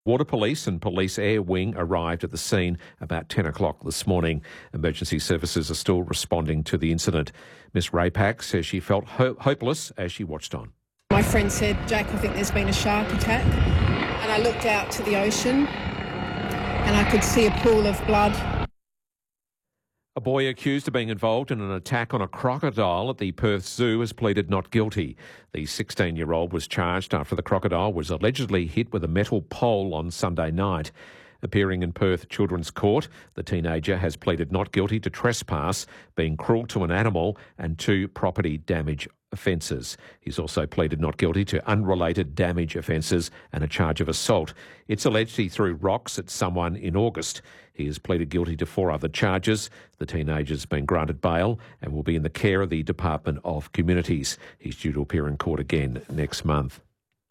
Water Police and Police Air Wing arrived at the scene about 10 o'clock this morning. Emergency services are still responding to the incident. Miss Raypack says she felt hopeless as she watched on. My friend said, "Jack, I think there's been a shark attack." And I looked out to the ocean and I could see a pool of blood. A boy accused of being involved in an attack on a crocodile at the Perth Zoo has pleaded not guilty. The 16-year-old was charged after the crocodile was allegedly hit with a metal pole on Sunday night. Appearing in Perth Children's Court, the teenager has pleaded not guilty to trespass, being cruel to an animal, and 2 property damage offences. He's also pleaded not guilty to unrelated damage offences and a charge of assault. It's alleged he threw rocks at someone in August. He has pleaded guilty to 4 other charges. The teenager's been granted bail and will be in the care of the Department of Communities. He's due to appear in court again next month.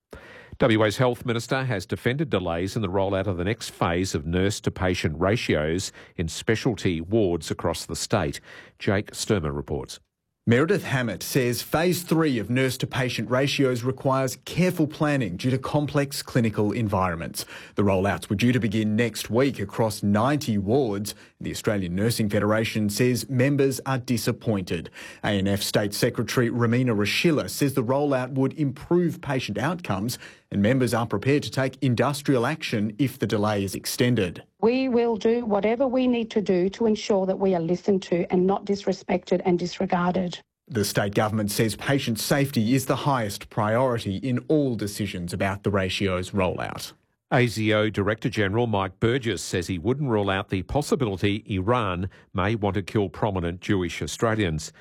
WA's Health Minister has defended delays in the rollout of the next phase of nurse-to-patient ratios in specialty wards across the state. Jake Sturmer reports. Meredith Hammett says Phase 3 of nurse-to-patient ratios requires careful planning due to complex clinical environments. The rollouts were due to begin next week across 90 wards. The Australian Nursing Federation says members are disappointed. ANF State Secretary Romina Rashilla says the rollout would improve patient outcomes and members are prepared to take industrial action if the delay is extended. We will do whatever we need to do to ensure that we are listened to and not disrespected and disregarded. The state government says patient safety is the highest priority in all decisions about the ratios rollout. ASIO Director General Mike Burgess says he wouldn't rule out the possibility Iran may want to kill prominent Jewish Australians.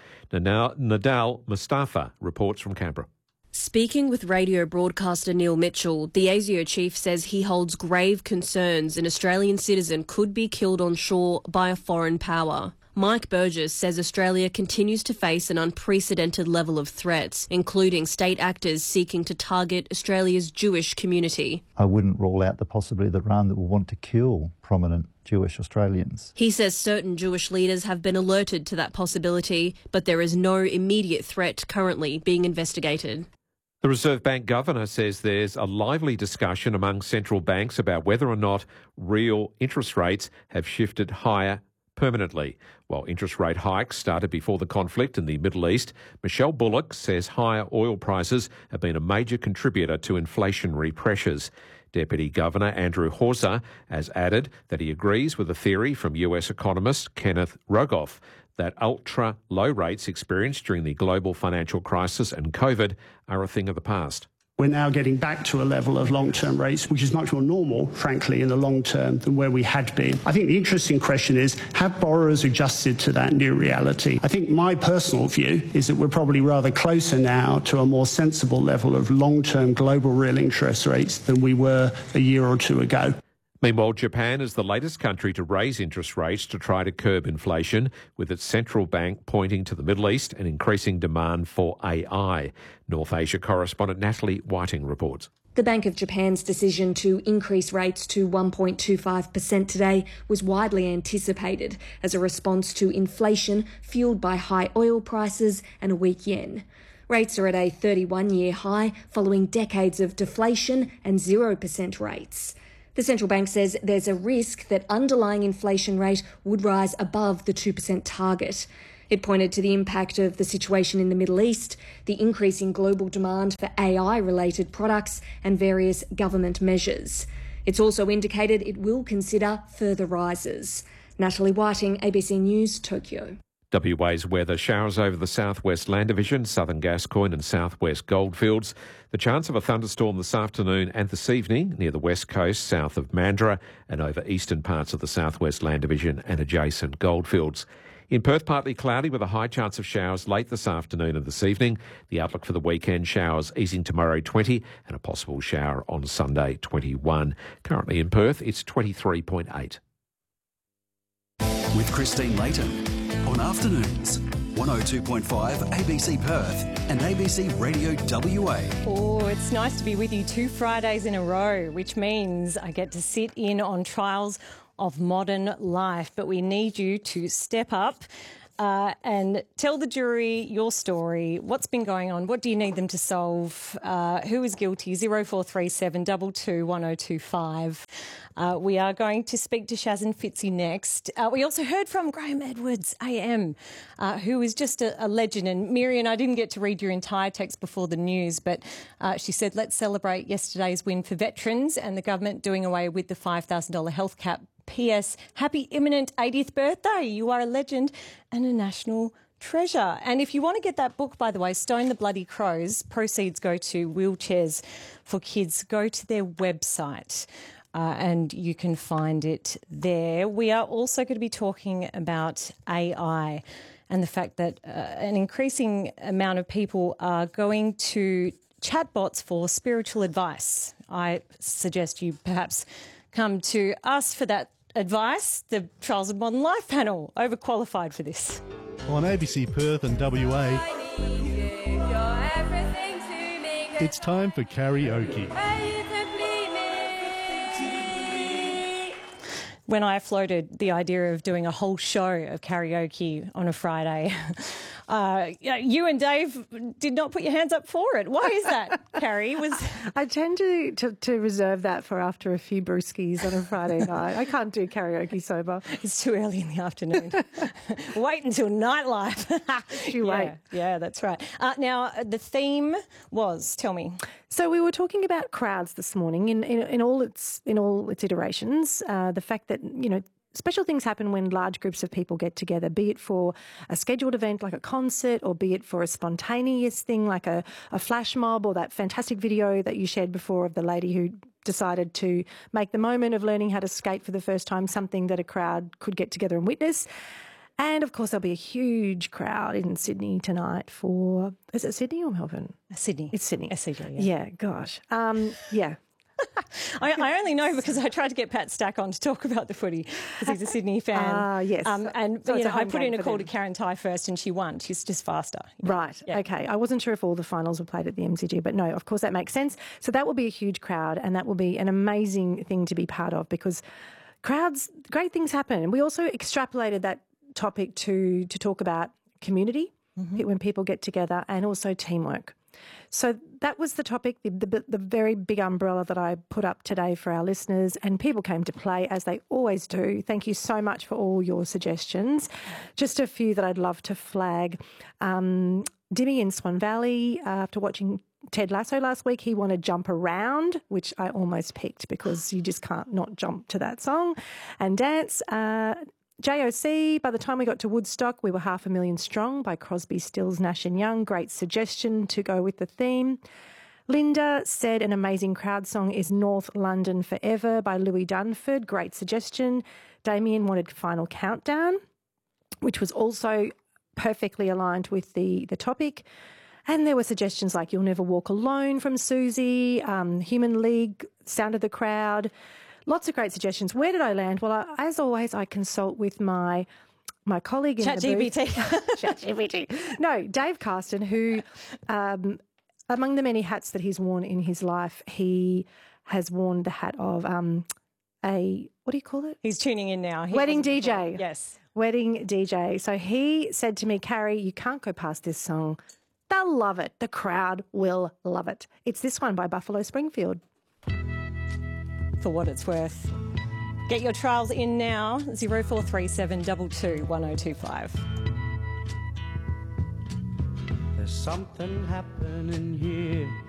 Nadal Mustafa reports from Canberra. Speaking with radio broadcaster Neil Mitchell, the ASIO chief says he holds grave concerns an Australian citizen could be killed on shore by a foreign power. Mike Burgess says Australia continues to face an unprecedented level of threats, including state actors seeking to target Australia's Jewish community. I wouldn't rule out the possibility that Iran will want to kill prominent Jewish Australians. He says certain Jewish leaders have been alerted to that possibility, but there is no immediate threat currently being investigated. The Reserve Bank governor says there's a lively discussion among central banks about whether or not real interest rates have shifted higher permanently. While interest rate hikes started before the conflict in the Middle East, Michelle Bullock says higher oil prices have been a major contributor to inflationary pressures. Deputy Governor Andrew Horza has added that he agrees with the theory from US economist Kenneth Rogoff that ultra-low rates experienced during the global financial crisis and COVID are a thing of the past. We're now getting back to a level of long-term rates, which is much more normal, frankly, in the long term than where we had been. I think the interesting question is, have borrowers adjusted to that new reality? I think my personal view is that we're probably rather closer now to a more sensible level of long-term global real interest rates than we were a year or two ago. Meanwhile, Japan is the latest country to raise interest rates to try to curb inflation, with its central bank pointing to the Middle East and increasing demand for AI. North Asia correspondent Natalie Whiting reports. The Bank of Japan's decision to increase rates to 1.25% today was widely anticipated as a response to inflation fueled by high oil prices and a weak yen. Rates are at a 31-year high following decades of deflation and 0% rates. The central bank says there's a risk that underlying inflation rate would rise above the 2% target. It pointed to the impact of the situation in the Middle East, the increase in global demand for AI-related products, and various government measures. It's also indicated it will consider further rises. Natalie Whiting, ABC News, Tokyo. WA's weather: showers over the southwest Land Division, southern Gascoyne and southwest Goldfields. The chance of a thunderstorm this afternoon and this evening near the west coast, south of Mandurah, and over eastern parts of the southwest Land Division and adjacent Goldfields. In Perth, partly cloudy with a high chance of showers late this afternoon and this evening. The outlook for the weekend: showers easing tomorrow 20 and a possible shower on Sunday 21. Currently in Perth, it's 23.8. With Christine Layton on Afternoons, 102.5 ABC Perth and ABC Radio WA. Oh, it's nice to be with you 2 Fridays in a row, which means I get to sit in on Trials of Modern Life. But we need you to step up and tell the jury your story. What's been going on? What do you need them to solve? Who is guilty? 0437 22 1025. We are going to speak to Shazin Fitzy next. We also heard from Graham Edwards, AM, who is just a legend. And Miriam, I didn't get to read your entire text before the news, but she said, let's celebrate yesterday's win for veterans and the government doing away with the $5,000 health cap. P.S. Happy imminent 80th birthday. You are a legend and a national treasure. And if you want to get that book, by the way, Stone the Bloody Crows, proceeds go to Wheelchairs for Kids. Go to their website and you can find it there. We are also going to be talking about AI and the fact that an increasing amount of people are going to chatbots for spiritual advice. I suggest you perhaps come to us for that advice. The Trials of Modern Life panel, overqualified for this. On ABC Perth and WA, it's time for karaoke. When I floated the idea of doing a whole show of karaoke on a Friday, you and Dave did not put your hands up for it. Why is that, Carrie? I tend to reserve that for after a few brewskis on a Friday night. I can't do karaoke sober. It's too early in the afternoon. Wait until nightlife. You wait. Yeah, that's right. Now, the theme was, tell me. So we were talking about crowds this morning in all its iterations. The fact that, special things happen when large groups of people get together, be it for a scheduled event like a concert or be it for a spontaneous thing like a flash mob or that fantastic video that you shared before of the lady who decided to make the moment of learning how to skate for the first time something that a crowd could get together and witness. And, of course, there'll be a huge crowd in Sydney tonight for... Is it Sydney or Melbourne? Sydney. It's Sydney. SCG, yeah. Yeah, gosh. Yeah. I only know because I tried to get Pat Stack on to talk about the footy because he's a Sydney fan. Yes. And so I put in a call to Karen Tighe first and she won. She's just faster. Right. Yeah. Okay. I wasn't sure if all the finals were played at the MCG, but no, of course that makes sense. So that will be a huge crowd and that will be an amazing thing to be part of because crowds, great things happen. And we also extrapolated that topic to talk about community when people get together and also teamwork. So that was the topic, the very big umbrella that I put up today for our listeners, and people came to play as they always do. Thank you so much for all your suggestions. Just a few that I'd love to flag. Dimmy in Swan Valley, after watching Ted Lasso last week, he wanted Jump Around, which I almost picked because you just can't not jump to that song and dance. JOC, by the time we got to Woodstock, we were 500,000 strong by Crosby, Stills, Nash & Young. Great suggestion to go with the theme. Linda said an amazing crowd song is North London Forever by Louis Dunford. Great suggestion. Damien wanted Final Countdown, which was also perfectly aligned with the topic. And there were suggestions like You'll Never Walk Alone from Susie, Human League, Sound of the Crowd. Lots of great suggestions. Where did I land? Well, as always, I consult with my colleague in ChatGPT. ChatGPT. No, Dave Carston, who, among the many hats that he's worn in his life, he has worn the hat of what do you call it? He's tuning in now. Wedding DJ. Yes. Wedding DJ. So he said to me, Carrie, you can't go past this song. They'll love it. The crowd will love it. It's this one by Buffalo Springfield. For what it's worth. Get your trials in now, 0437 22 1025. There's something happening here.